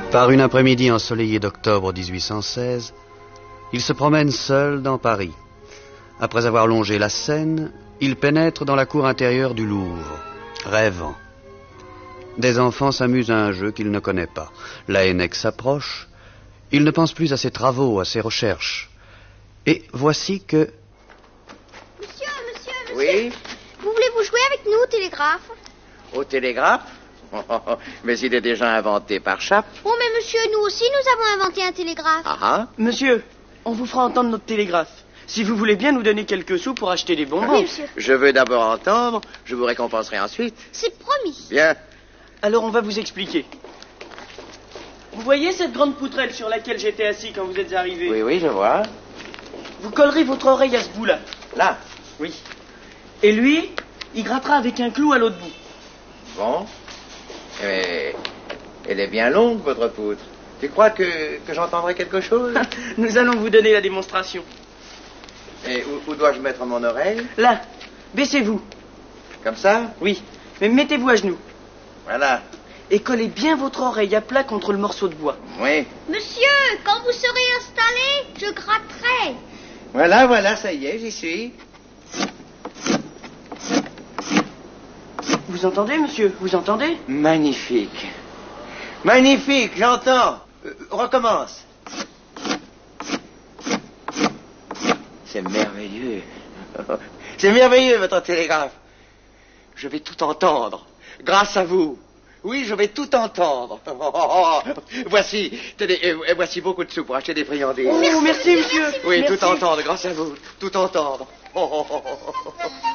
Par une après-midi ensoleillée d'octobre 1816, il se promène seul dans Paris. Après avoir longé la Seine, il pénètre dans la cour intérieure du Louvre, rêvant. Des enfants s'amusent à un jeu qu'il ne connaît pas. Laennec s'approche. Il ne pense plus à ses travaux, à ses recherches. Et voici que... Monsieur. Oui? Vous voulez-vous jouer avec nous au télégraphe? Au télégraphe? Mais il est déjà inventé par Chappe. Oh, mais monsieur, nous aussi, nous avons inventé un télégraphe. Ah. Monsieur, on vous fera entendre notre télégraphe. Si vous voulez bien nous donner quelques sous pour acheter des bonbons. Oui, monsieur. Je veux d'abord entendre, je vous récompenserai ensuite. C'est promis. Bien. Alors on va vous expliquer. Vous voyez cette grande poutrelle sur laquelle j'étais assis quand vous êtes arrivé? Oui, je vois. Vous collerez votre oreille à ce bout-là. Là? Oui. Et lui, il grattera avec un clou à l'autre bout. Bon. Mais elle est bien longue, votre poutre. Tu crois que j'entendrai quelque chose? Nous allons vous donner la démonstration. Et où dois-je mettre mon oreille? Là, baissez-vous. Comme ça? Oui, mais mettez-vous à genoux. Voilà. Et collez bien votre oreille à plat contre le morceau de bois. Oui. Monsieur, quand vous serez installé, je gratterai. Voilà, ça y est, j'y suis. Vous entendez, monsieur? Vous entendez? Magnifique. Magnifique, j'entends. Recommence. C'est merveilleux. C'est merveilleux, votre télégraphe. Je vais tout entendre. Grâce à vous. Oui, je vais tout entendre. Voici, tenez, voici beaucoup de sous pour acheter des friandises. Oh, merci, monsieur. Oui, Merci. tout entendre, grâce à vous. Tout entendre.